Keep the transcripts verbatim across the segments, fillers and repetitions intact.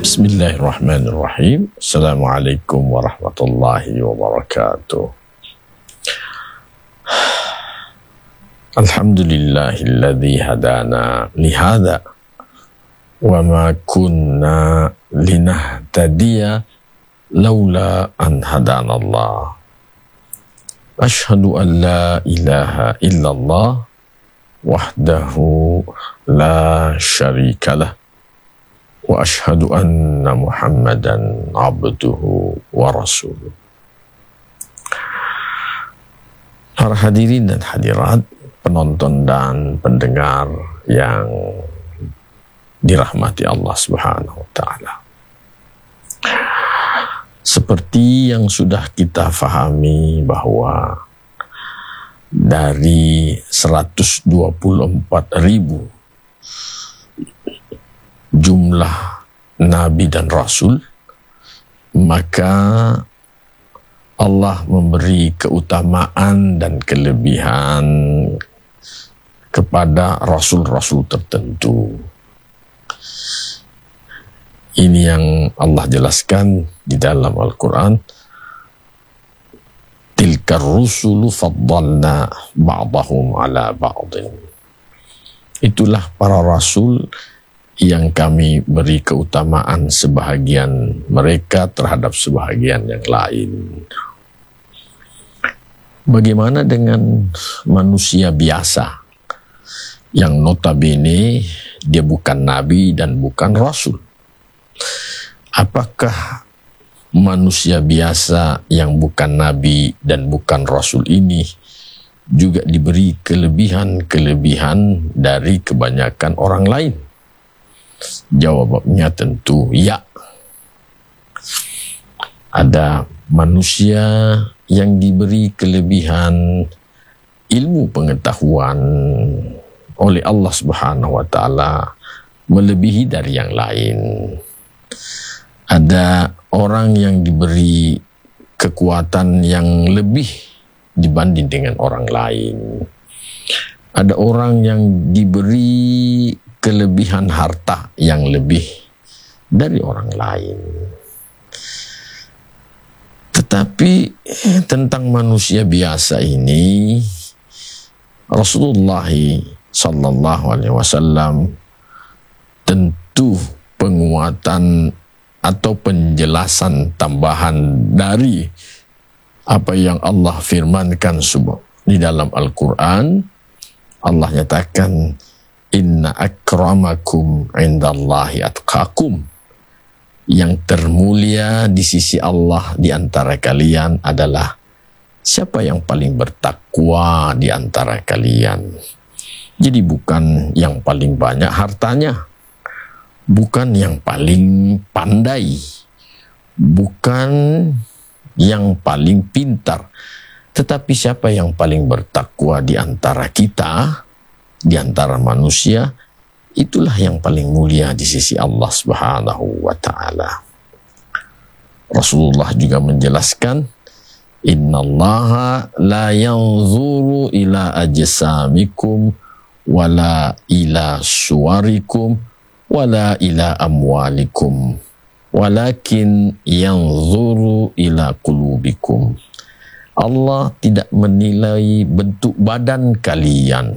Bismillahirrahmanirrahim. Assalamualaikum warahmatullahi wabarakatuh. Alhamdulillahilladzi hadana lihada wa ma kunna linahtadiya laula an hadanallah. Ashhadu an la ilaha illallah wahdahu la syarikalah wa ashhadu anna Muhammadan abduhu wa rasuluh. Para hadirin dan hadirat, penonton dan pendengar yang dirahmati Allah Subhanahu wa taala. Seperti yang sudah kita fahami bahwa dari seratus dua puluh empat ribu jumlah nabi dan rasul, maka Allah memberi keutamaan dan kelebihan kepada rasul-rasul tertentu. Ini yang Allah jelaskan di dalam Al-Quran. Tilkar rusulu faddalna ba'dahum ala ba'din. Itulah para rasul yang kami beri keutamaan sebahagian mereka terhadap sebahagian yang lain. Bagaimana dengan manusia biasa yang notabene dia bukan nabi dan bukan rasul? Apakah manusia biasa yang bukan nabi dan bukan rasul ini juga diberi kelebihan-kelebihan dari kebanyakan orang lain? Jawabnya tentu ya. Ada manusia yang diberi kelebihan ilmu pengetahuan oleh Allah Subhanahu wa taala melebihi dari yang lain. Ada orang yang diberi kekuatan yang lebih dibanding dengan orang lain. Ada orang yang diberi kelebihan harta yang lebih dari orang lain. Tetapi tentang manusia biasa ini, Rasulullah Sallallahu Alaihi Wasallam tentu penguatan atau penjelasan tambahan dari apa yang Allah firmankan di dalam Al-Quran. Allah nyatakan, inna akramakum indallahi atqakum. Yang termulia di sisi Allah di antara kalian adalah siapa yang paling bertakwa di antara kalian. Jadi bukan yang paling banyak hartanya, bukan yang paling pandai, bukan yang paling pintar, tetapi siapa yang paling bertakwa di antara kita, di antara manusia, itulah yang paling mulia di sisi Allah Subhanahu wa taala. Rasulullah juga menjelaskan, innallaha la yanzuru ila ajsamikum wala ila suwarikum wala ila amwalikum walakin yanzuru ila qulubikum. Allah tidak menilai bentuk badan kalian,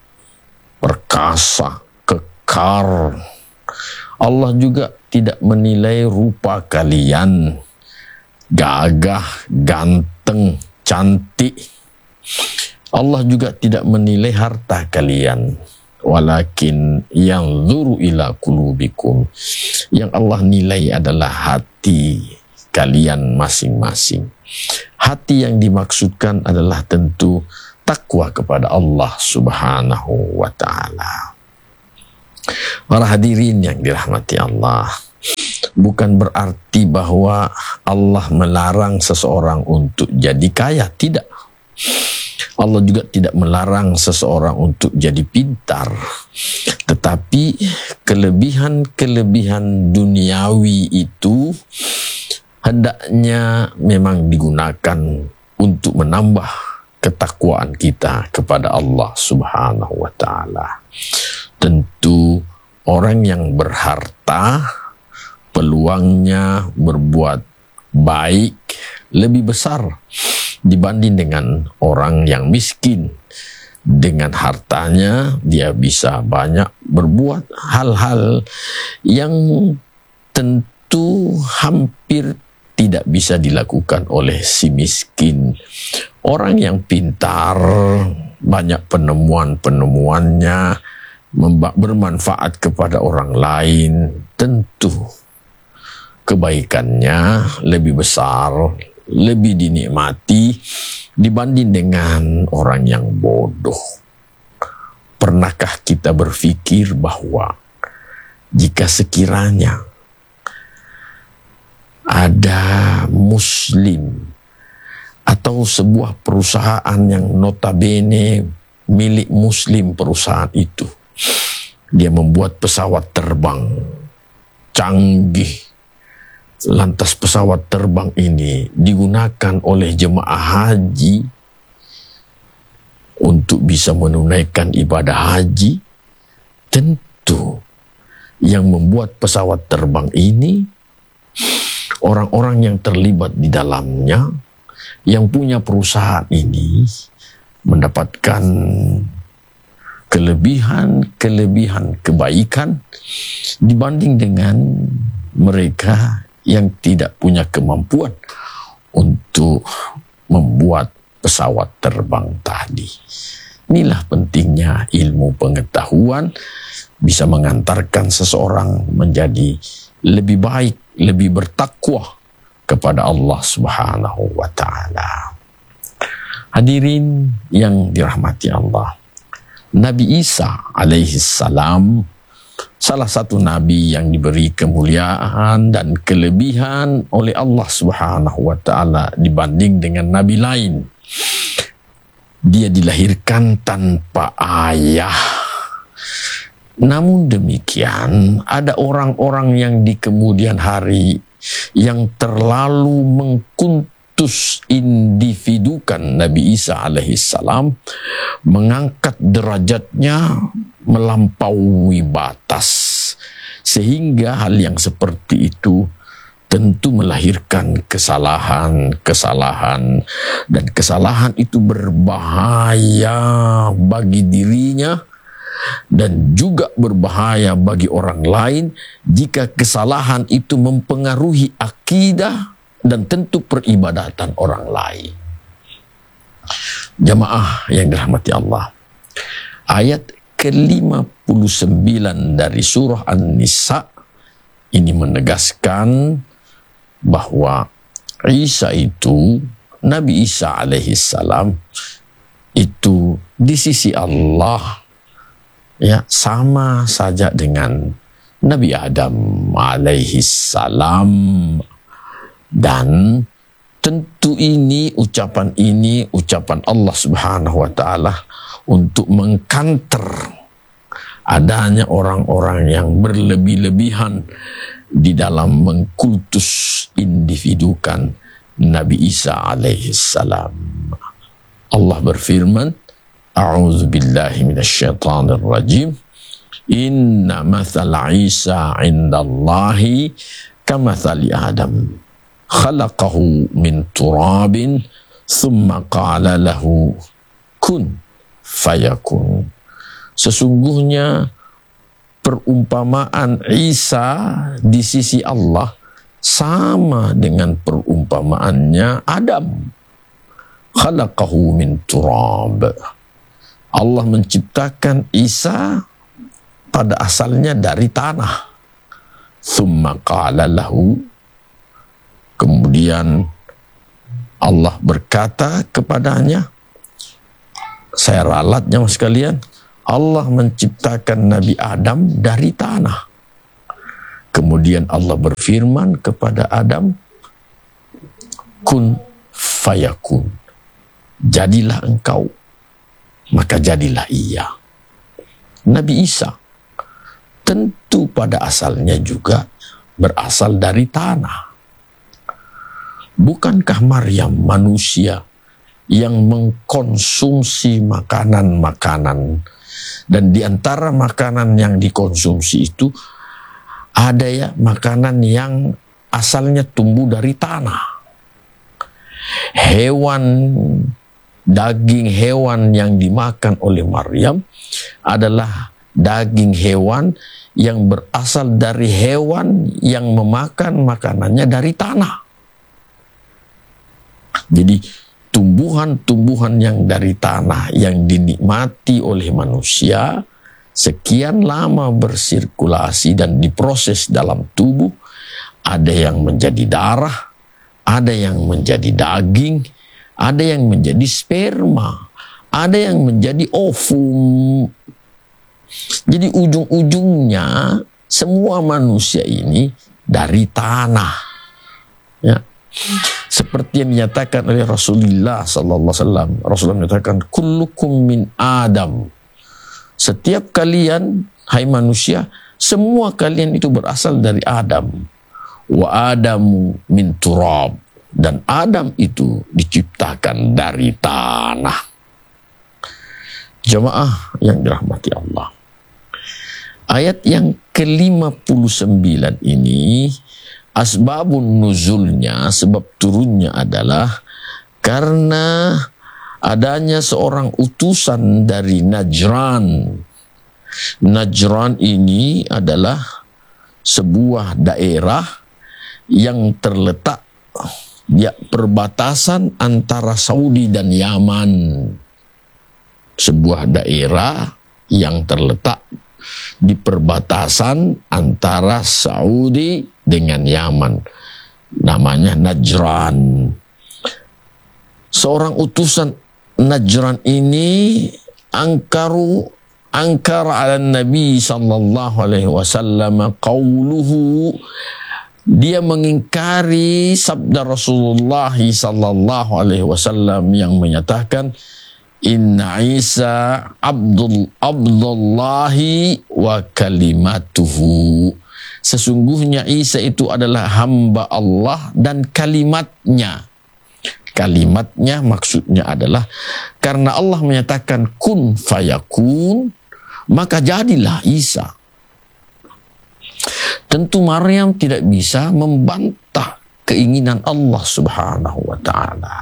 perkasa, kekar. Allah juga tidak menilai rupa kalian, gagah, ganteng, cantik. Allah juga tidak menilai harta kalian. Walakin yanzuru ila qulubikum. Yang Allah nilai adalah hati kalian masing-masing. Hati yang dimaksudkan adalah tentu takwa kepada Allah Subhanahu wa taala. Para hadirin yang dirahmati Allah, bukan berarti bahwa Allah melarang seseorang untuk jadi kaya, tidak. Allah juga tidak melarang seseorang untuk jadi pintar. Tetapi kelebihan-kelebihan duniawi itu hendaknya memang digunakan untuk menambah ketakwaan kita kepada Allah Subhanahu wa taala. Tentu orang yang berharta peluangnya berbuat baik lebih besar dibanding dengan orang yang miskin. Dengan hartanya dia bisa banyak berbuat hal-hal yang tentu hampir tidak bisa dilakukan oleh si miskin. Orang yang pintar, banyak penemuan-penemuannya, bermanfaat kepada orang lain, tentu kebaikannya lebih besar, lebih dinikmati dibanding dengan orang yang bodoh. Pernahkah kita berpikir bahwa jika sekiranya ada muslim atau sebuah perusahaan yang notabene milik muslim, perusahaan itu dia membuat pesawat terbang canggih, lantas pesawat terbang ini digunakan oleh jemaah haji untuk bisa menunaikan ibadah haji, tentu yang membuat pesawat terbang ini orang-orang yang terlibat di dalamnya, yang punya perusahaan ini mendapatkan kelebihan-kelebihan kebaikan dibanding dengan mereka yang tidak punya kemampuan untuk membuat pesawat terbang tadi. Inilah pentingnya ilmu pengetahuan, bisa mengantarkan seseorang menjadi lebih baik, lebih bertakwa kepada Allah Subhanahu wa ta'ala. Hadirin yang dirahmati Allah, Nabi Isa alaihi salam salah satu nabi yang diberi kemuliaan dan kelebihan oleh Allah Subhanahu wa ta'ala dibanding dengan nabi lain. Dia dilahirkan tanpa ayah. Namun demikian, ada orang-orang yang di kemudian hari yang terlalu mengkuntus individukan Nabi Isa alaihissalam, mengangkat derajatnya melampaui batas, sehingga hal yang seperti itu tentu melahirkan kesalahan-kesalahan, dan kesalahan itu berbahaya bagi dirinya dan juga berbahaya bagi orang lain jika kesalahan itu mempengaruhi akidah dan tentu peribadatan orang lain. Jamaah yang dirahmati Allah, ayat ke lima puluh sembilan dari surah An-Nisa ini menegaskan bahwa Isa itu, Nabi Isa alaihissalam itu di sisi Allah ya sama saja dengan Nabi Adam alaihissalam, dan tentu ini ucapan ini ucapan Allah Subhanahu wa ta'ala untuk mengkanter adanya orang-orang yang berlebih-lebihan di dalam mengkultus individukan Nabi Isa alaihissalam. Allah berfirman, A'udzu billahi minasyaitonir rajim. Inna mathala Isa 'indallahi kamathali Adam. Khalaqahu min turabin thumma qala lahu kun fayakun. Sesungguhnya perumpamaan Isa di sisi Allah sama dengan perumpamaannya Adam. Khalaqahu min turab. Allah menciptakan Isa pada asalnya dari tanah. Thumma qala lahu. Kemudian Allah berkata kepadanya, saya ralatnya mas sekalian, Allah menciptakan Nabi Adam dari tanah. Kemudian Allah berfirman kepada Adam, kun fayakun. Jadilah engkau, maka jadilah ia. Nabi Isa tentu pada asalnya juga berasal dari tanah. Bukankah Maryam manusia yang mengkonsumsi makanan-makanan, dan di antara makanan yang dikonsumsi itu Ada ya makanan yang asalnya tumbuh dari tanah. Hewan, daging hewan yang dimakan oleh Maryam adalah daging hewan yang berasal dari hewan yang memakan makanannya dari tanah. Jadi tumbuhan-tumbuhan yang dari tanah yang dinikmati oleh manusia sekian lama bersirkulasi dan diproses dalam tubuh, ada yang menjadi darah, ada yang menjadi daging, ada yang menjadi sperma, ada yang menjadi ovum. Jadi ujung-ujungnya semua manusia ini dari tanah. Ya. Seperti yang dinyatakan oleh Rasulullah sallallahu alaihi wasallam. Rasulullah menyatakan kullukum min Adam. Setiap kalian, hai manusia, semua kalian itu berasal dari Adam. Wa Adamu min turab. Dan Adam itu diciptakan dari tanah. Jamaah yang dirahmati Allah. Ayat yang ke lima puluh sembilan ini, asbabun nuzulnya, sebab turunnya adalah karena adanya seorang utusan dari Najran. Najran ini adalah sebuah daerah yang terletak di perbatasan antara Saudi dan Yaman. Sebuah daerah yang terletak di perbatasan antara Saudi dengan Yaman. Namanya Najran. Seorang utusan Najran ini angkaru angkar ala Nabi sallallahu alaihi wasallam qauluhu, dia mengingkari sabda Rasulullah sallallahu alaihi wasallam yang menyatakan inna Isa abdul abdullahi wa kalimatuhu, sesungguhnya Isa itu adalah hamba Allah dan kalimatnya. Kalimatnya maksudnya adalah karena Allah menyatakan kun fayakun, maka jadilah Isa. Tentu Maryam tidak bisa membantah keinginan Allah subhanahu wa ta'ala.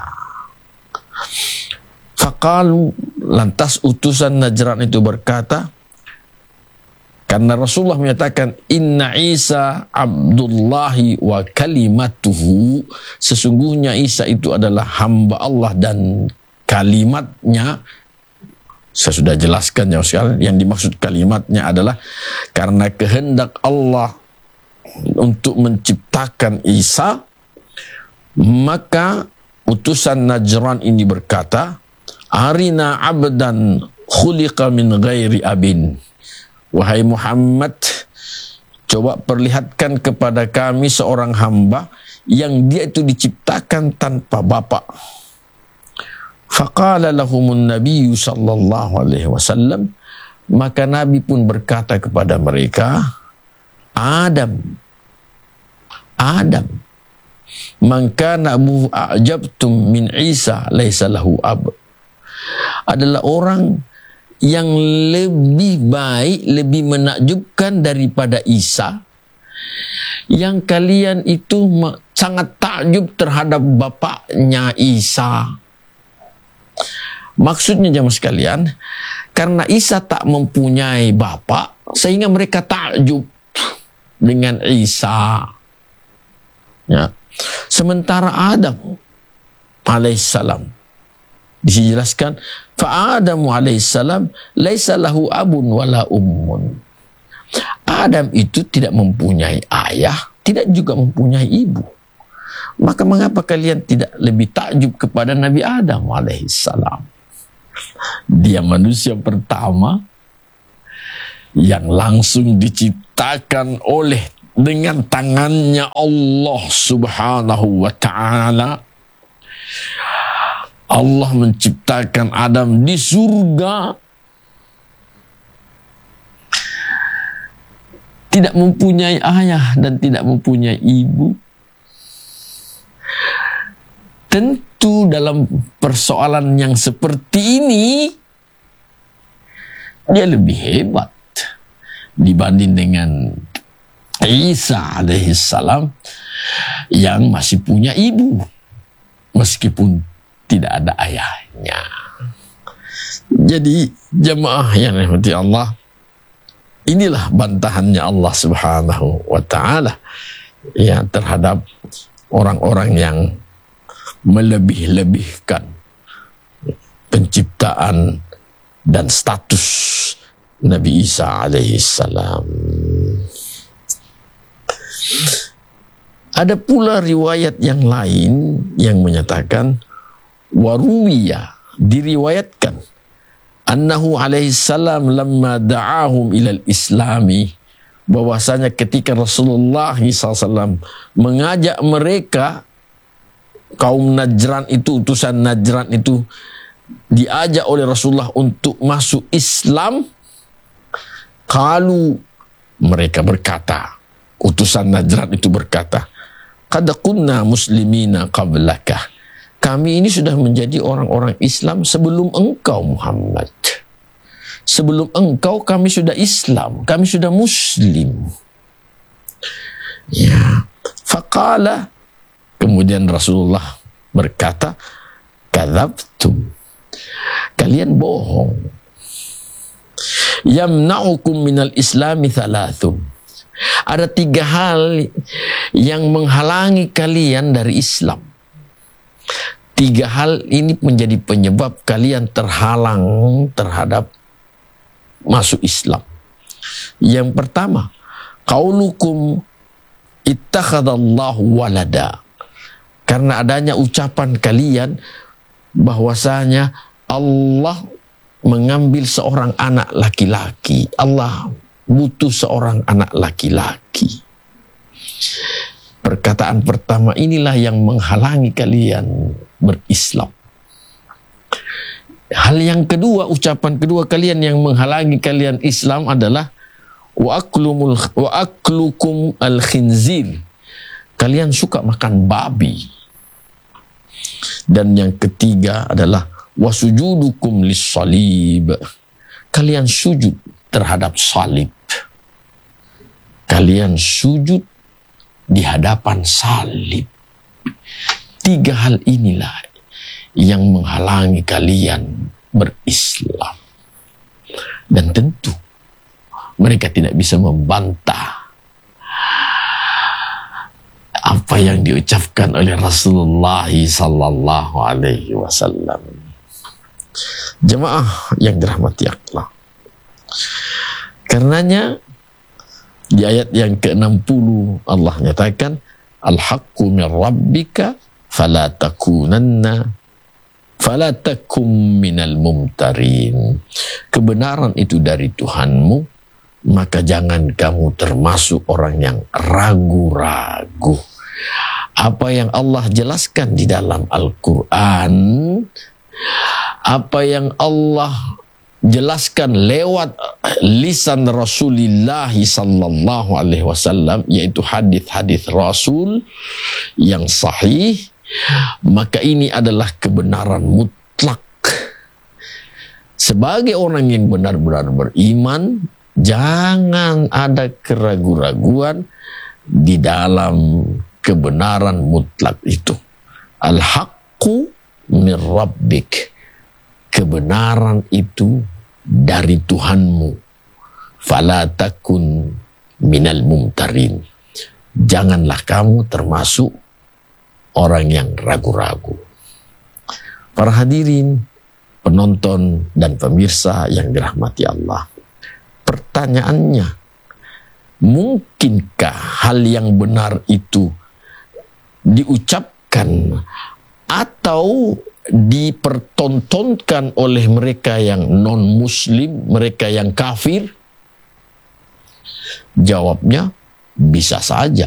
Faqalu, lantas utusan Najran itu berkata, karena Rasulullah menyatakan inna Isa abdullahi wa kalimatuhu, sesungguhnya Isa itu adalah hamba Allah dan kalimatnya. Saya sudah jelaskan ya sekalian, yang dimaksud kalimatnya adalah karena kehendak Allah untuk menciptakan Isa, maka utusan Najran ini berkata, arina abdan khuliqa min ghairi abin. Wahai Muhammad, coba perlihatkan kepada kami seorang hamba yang dia itu diciptakan tanpa bapa. Faqala lahumun nabiyyu sallallahu alaihi wasallam, maka Nabi pun berkata kepada mereka, Adam, Adam, man kana abuhu a'jabtum min Isa laisa lahu ab, adalah orang yang lebih baik, lebih menakjubkan daripada Isa, yang kalian itu sangat takjub terhadap bapaknya Isa. Maksudnya jemaah sekalian, karena Isa tak mempunyai bapak, sehingga mereka takjub dengan Isa. Ya. Sementara Adam alaihissalam dijelaskan, fa'adamu alaihissalam laisa lahu abun wala ummun. Adam itu tidak mempunyai ayah, tidak juga mempunyai ibu. Maka mengapa kalian tidak lebih takjub kepada Nabi Adam alaihissalam? Dia manusia pertama yang langsung diciptakan oleh dengan tangannya Allah subhanahu wa ta'ala. Allah menciptakan Adam di surga, tidak mempunyai ayah dan tidak mempunyai ibu. Tentu dalam persoalan yang seperti ini dia lebih hebat dibanding dengan Isa alaihi salam yang masih punya ibu meskipun tidak ada ayahnya. Jadi jemaah yang dirahmati Allah, inilah bantahannya Allah Subhanahu wa taala ya terhadap orang-orang yang melebih-lebihkan penciptaan dan status Nabi Isa alaihi salam. Ada pula riwayat yang lain yang menyatakan waruwiya, diriwayatkan annahu alaihi salam lamma da'ahum ilal islami, bahwasanya ketika Rasulullah shallallahu alaihi wasallam mengajak mereka, kaum Najran itu, utusan Najran itu diajak oleh Rasulullah untuk masuk Islam, qalu, mereka berkata, utusan Najran itu berkata, qad kunna muslimina qablaka, kami ini sudah menjadi orang-orang Islam sebelum engkau Muhammad. Sebelum engkau kami sudah Islam, kami sudah Muslim. Ya, faqala, kemudian Rasulullah berkata, kadzabtum, kalian bohong. Yamna'ukum minal islami thalathun, ada tiga hal yang menghalangi kalian dari Islam. Tiga hal ini menjadi penyebab kalian terhalang terhadap masuk Islam. Yang pertama, qaulukum ittakhadallahu walada, karena adanya ucapan kalian bahwasanya Allah mengambil seorang anak laki-laki. Allah butuh seorang anak laki-laki. Perkataan pertama inilah yang menghalangi kalian berislam. Hal yang kedua, ucapan kedua kalian yang menghalangi kalian Islam adalah wa aklumul wa aklukum al khinzir, kalian suka makan babi. Dan yang ketiga adalah wasujudukum lis salib, kalian sujud terhadap salib. Kalian sujud di hadapan salib. Tiga hal inilah yang menghalangi kalian berislam. Dan tentu mereka tidak bisa membantah apa yang diucapkan oleh Rasulullah sallallahu alaihi wasallam. Jemaah yang dirahmati Allah, karenanya di ayat yang ke enam puluh Allah nyatakan, al-haqqu min rabbika fala takunanna fala takum minal mumtarin, kebenaran itu dari Tuhanmu, maka jangan kamu termasuk orang yang ragu-ragu. Apa yang Allah jelaskan di dalam Al-Quran, apa yang Allah jelaskan lewat lisan Rasulullah sallallahu alaihi wasallam, yaitu hadis-hadis Rasul yang sahih, maka ini adalah kebenaran mutlak. Sebagai orang yang benar-benar beriman, jangan ada keraguan-raguan di dalam kebenaran mutlak itu. Al-haqqu min rabbik, kebenaran itu dari Tuhanmu. Fala takun minal mumtarin, janganlah kamu termasuk orang yang ragu-ragu. Para hadirin, penonton dan pemirsa yang dirahmati Allah, pertanyaannya, mungkinkah hal yang benar itu diucapkan atau dipertontonkan oleh mereka yang non-muslim, mereka yang kafir? Jawabnya, bisa saja.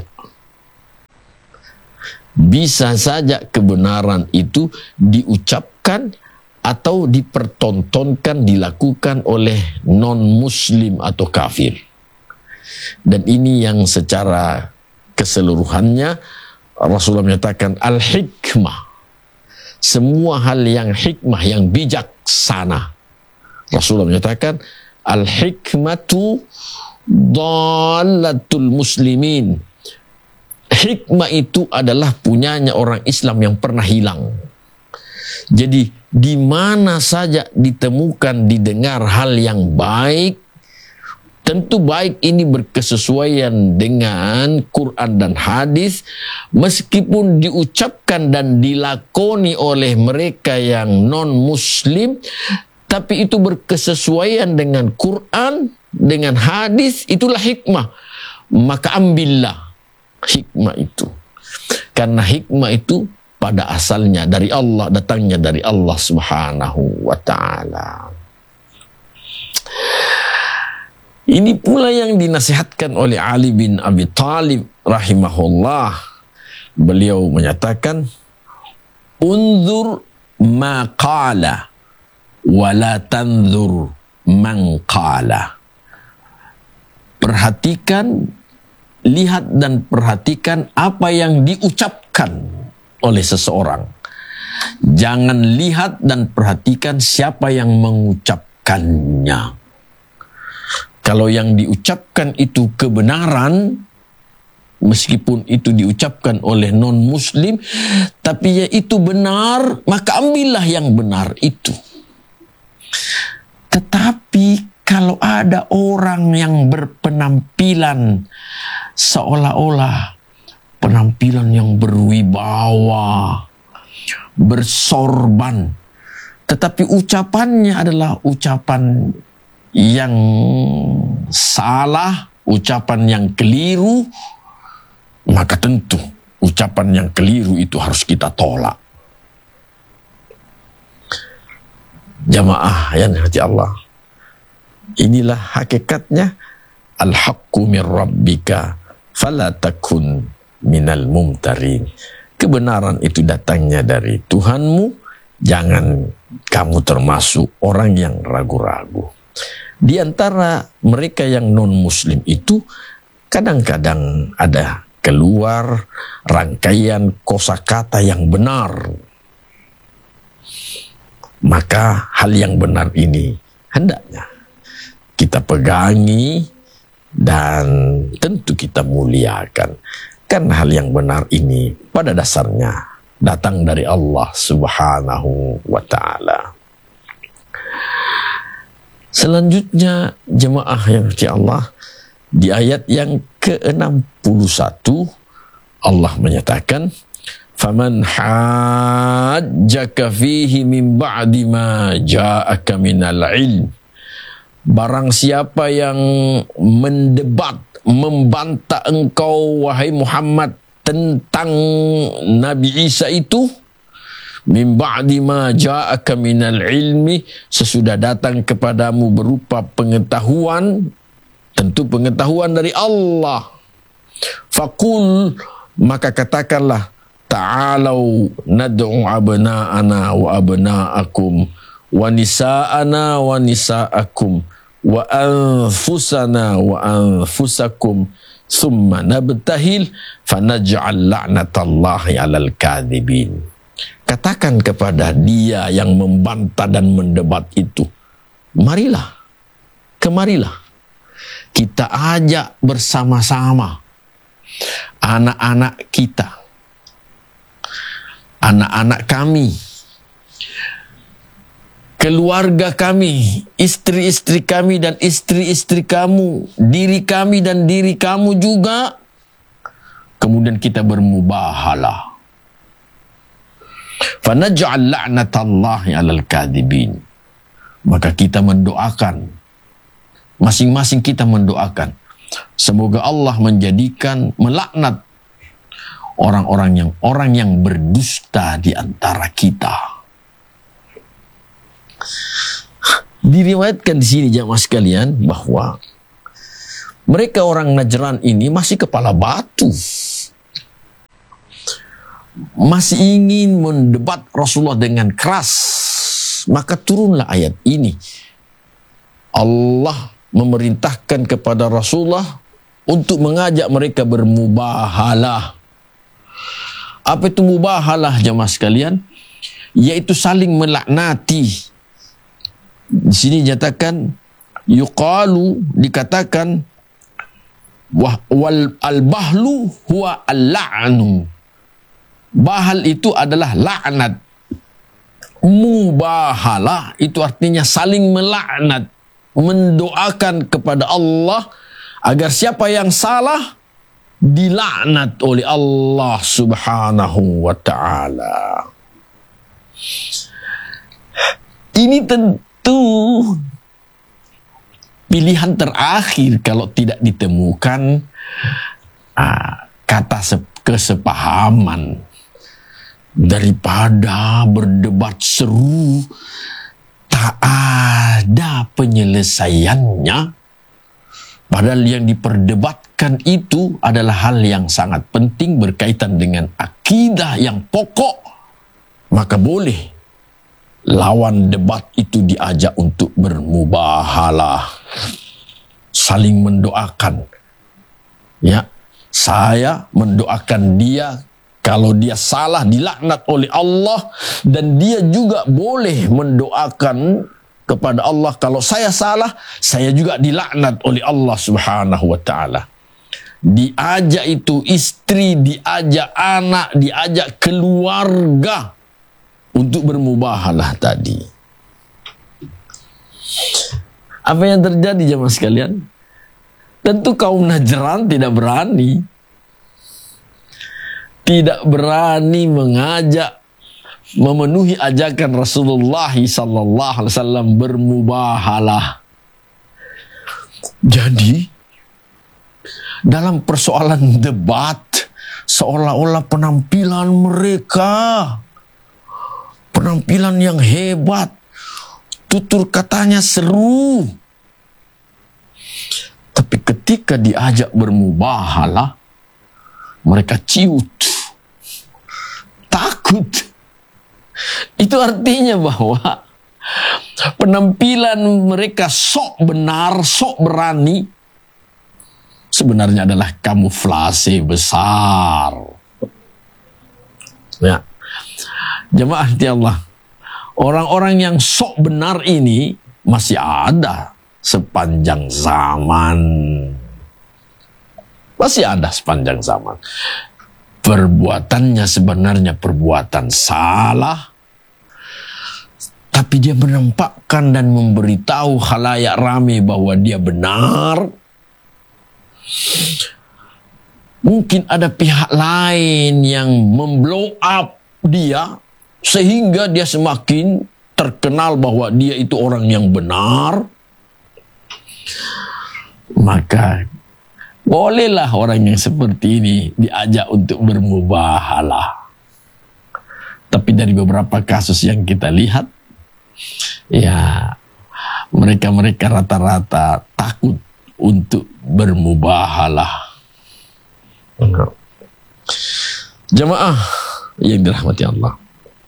Bisa saja kebenaran itu diucapkan atau dipertontonkan, dilakukan oleh non-muslim atau kafir. Dan ini yang secara keseluruhannya Rasulullah menyatakan al-hikmah, semua hal yang hikmah, yang bijaksana. Rasulullah menyatakan al-hikmatu Dhalatul muslimin. Hikmah itu adalah punyanya orang Islam yang pernah hilang. Jadi di mana saja ditemukan, didengar hal yang baik, tentu baik ini berkesesuaian dengan Quran dan hadis, meskipun diucapkan dan dilakoni oleh mereka yang non-muslim, tapi itu berkesesuaian dengan Quran, dengan hadis, itulah hikmah. Maka ambillah hikmah itu. Karena hikmah itu pada asalnya dari Allah, datangnya dari Allah Subhanahu wa ta'ala. Ini pula yang dinasihatkan oleh Ali bin Abi Thalib rahimahullah. Beliau menyatakan, unzur ma qala wa la tanzur man qala. Perhatikan, lihat dan perhatikan apa yang diucapkan oleh seseorang. Jangan lihat dan perhatikan siapa yang mengucapkannya. Kalau yang diucapkan itu kebenaran, meskipun itu diucapkan oleh non-muslim, tapi ya itu benar, maka ambillah yang benar itu. Tetapi kalau ada orang yang berpenampilan seolah-olah penampilan yang berwibawa, bersorban, tetapi ucapannya adalah ucapan yang salah, ucapan yang keliru, maka tentu ucapan yang keliru itu harus kita tolak. Jamaah yang hati Allah, inilah hakikatnya, al-haqqu min rabbika fala takun minal mumtarin. Kebenaran itu datangnya dari Tuhanmu, jangan kamu termasuk orang yang ragu-ragu. Di antara mereka yang non-muslim itu kadang-kadang ada keluar rangkaian kosakata yang benar. Maka hal yang benar ini hendaknya kita pegangi dan tentu kita muliakan. Karena hal yang benar ini pada dasarnya datang dari Allah Subhanahu wa ta'ala. Selanjutnya jemaah yang dirahmati Allah, di ayat yang ke enam puluh satu Allah menyatakan, "Faman hajjaka fihi min ba'di ma ja'aka minal ilm." Barang siapa yang mendebat, membantah engkau wahai Muhammad tentang Nabi Isa itu, min ba'di ma ja'aka minal ilmi, sesudah datang kepadamu berupa pengetahuan, tentu pengetahuan dari Allah. Faqul, maka katakanlah, ta'alau nad'u abna'ana wa abna'akum wa nisa'ana wa nisa'akum wa anfusana wa anfusakum thumma nabtahil fanaj'al la'natallahi 'alal kadhibin. Katakan kepada dia yang membantah dan mendebat itu, marilah, kemarilah, kita ajak bersama-sama anak-anak kita, anak-anak kami, keluarga kami, istri-istri kami dan istri-istri kamu, diri kami dan diri kamu juga. Kemudian kita bermubahalah. Fanaj'al la'natallahi 'alal kadhibin. Maka kita mendoakan, masing-masing kita mendoakan, semoga Allah menjadikan, melaknat orang-orang yang orang yang berdusta di antara kita. Diriwayatkan di sini jamaah sekalian bahwa mereka orang Najran ini masih kepala batu, masih ingin mendebat Rasulullah dengan keras. Maka turunlah ayat ini. Allah memerintahkan kepada Rasulullah untuk mengajak mereka bermubahalah. Apa itu mubahalah jamaah sekalian? Yaitu saling melaknati. Di sini nyatakan yuqalu, dikatakan wal al-bahlu huwa al-la'nu. Bahal itu adalah laknat. Mubahalah itu artinya saling melaknat, mendoakan kepada Allah agar siapa yang salah dilaknat oleh Allah Subhanahu wa ta'ala. Ini tentu pilihan terakhir kalau tidak ditemukan uh, kata kesepahaman. Daripada berdebat seru tak ada penyelesaiannya, padahal yang diperdebatkan itu adalah hal yang sangat penting berkaitan dengan akidah yang pokok, maka boleh lawan debat itu diajak untuk bermubahalah, saling mendoakan. Ya, saya mendoakan dia kalau dia salah dilaknat oleh Allah, dan dia juga boleh mendoakan kepada Allah kalau saya salah, saya juga dilaknat oleh Allah Subhanahu wa ta'ala. Diajak itu istri, diajak anak, diajak keluarga untuk bermubahalah tadi. Apa yang terjadi jemaah sekalian? Tentu kaum Najran tidak berani. Tidak berani mengajak, memenuhi ajakan Rasulullah sallallahu alaihi wasallam bermubahalah. Jadi, dalam persoalan debat, seolah-olah penampilan mereka, penampilan yang hebat, tutur katanya seru. Tapi ketika diajak bermubahalah, mereka ciut, takut. Itu artinya bahwa penampilan mereka sok benar, sok berani, sebenarnya adalah kamuflase besar. Ya, jemaah hati Allah, orang-orang yang sok benar ini masih ada sepanjang zaman. Masih ada sepanjang zaman. Perbuatannya sebenarnya perbuatan salah, tapi dia menampakkan dan memberitahu khalayak ramai bahwa dia benar. Mungkin ada pihak lain yang memblow up dia, sehingga dia semakin terkenal bahwa dia itu orang yang benar. Maka bolehlah orang yang seperti ini diajak untuk bermubahalah. Tapi dari beberapa kasus yang kita lihat, ya mereka-mereka rata-rata takut untuk bermubahalah. Jemaah yang dirahmati Allah.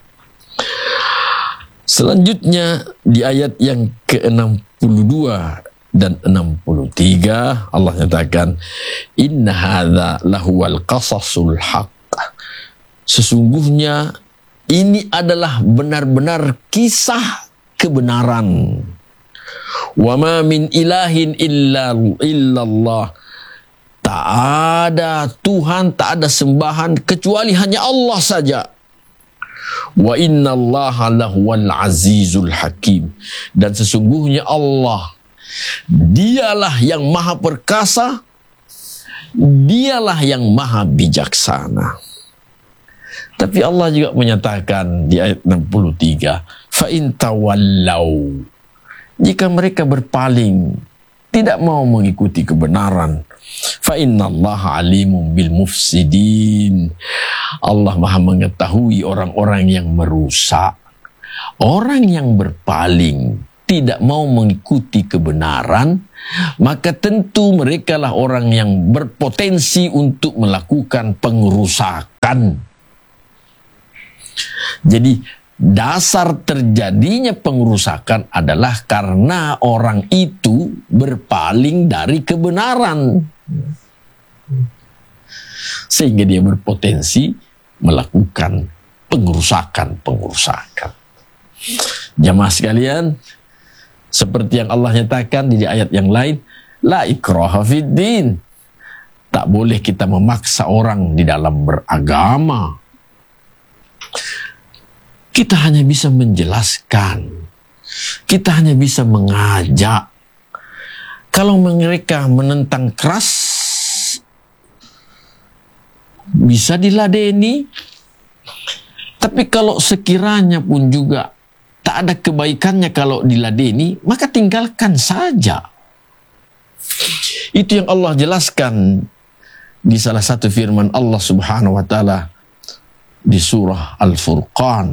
Selanjutnya di ayat yang ke enam puluh dua dan enam puluh tiga Allah nyatakan, inna hadza lahuwal qasasul haqq. Sesungguhnya ini adalah benar-benar kisah kebenaran. Wa ma min ilahin illa illallah. Tak ada Tuhan, tak ada sembahan kecuali hanya Allah saja. Wa innallaha lahuwal azizul hakim. Dan sesungguhnya Allah, dialah yang maha perkasa, dialah yang maha bijaksana. Tapi Allah juga menyatakan di ayat enam puluh tiga, fa in tawallau, jika mereka berpaling, tidak mau mengikuti kebenaran, fa innallaha alimun bil mufsidin. Allah maha mengetahui orang-orang yang merusak. Orang yang berpaling, tidak mau mengikuti kebenaran, maka tentu merekalah orang yang berpotensi untuk melakukan pengerusakan. Jadi dasar terjadinya pengerusakan adalah karena orang itu berpaling dari kebenaran, sehingga dia berpotensi melakukan pengerusakan-pengerusakan. Jamaah sekalian, seperti yang Allah nyatakan di ayat yang lain, la ikraha fid din. Tak boleh kita memaksa orang di dalam beragama. Kita hanya bisa menjelaskan. Kita hanya bisa mengajak. Kalau mereka menentang keras, bisa diladeni. Tapi kalau sekiranya pun juga tak ada kebaikannya kalau diladeni, maka tinggalkan saja. Itu yang Allah jelaskan di salah satu firman Allah Subhanahu wa taala di surah Al-Furqan.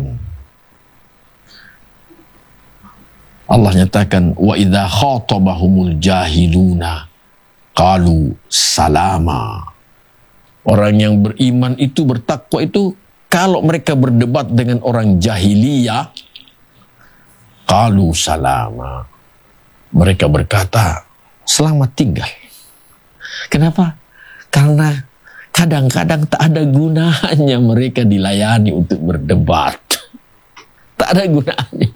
Allah nyatakan, wa idza khatabahumul jahiluna qalu salama. Orang yang beriman itu, bertakwa itu, kalau mereka berdebat dengan orang jahiliyah, qalu salama. Mereka berkata, selamat tinggal. Kenapa? Karena kadang-kadang tak ada gunanya mereka dilayani untuk berdebat. Tak ada gunanya.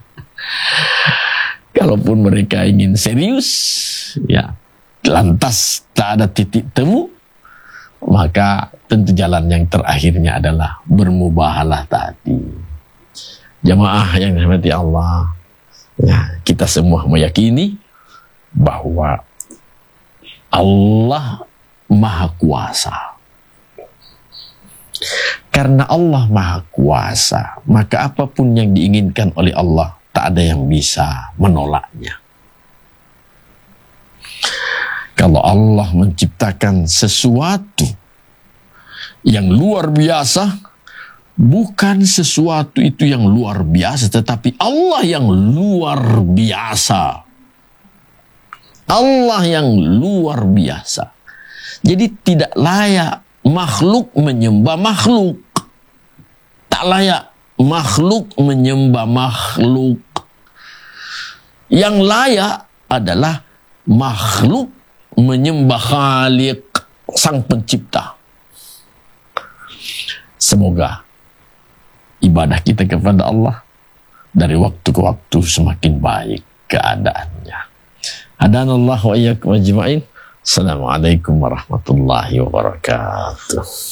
Kalaupun mereka ingin serius, ya, lantas tak ada titik temu, maka tentu jalan yang terakhirnya adalah bermubahalah tadi. Jamaah yang dirahmati Allah, ya, kita semua meyakini bahwa Allah Maha Kuasa. Karena Allah Maha Kuasa, maka apapun yang diinginkan oleh Allah, tak ada yang bisa menolaknya. Kalau Allah menciptakan sesuatu yang luar biasa, bukan sesuatu itu yang luar biasa, tetapi Allah yang luar biasa. Allah yang luar biasa. Jadi tidak layak makhluk menyembah makhluk. Tak layak makhluk menyembah makhluk. Yang layak adalah makhluk menyembah Khaliq, Sang Pencipta. Semoga ibadah kita kepada Allah dari waktu ke waktu semakin baik keadaannya. Hadanallahu wa iyyakum ajma'in. Assalamualaikum warahmatullahi wabarakatuh.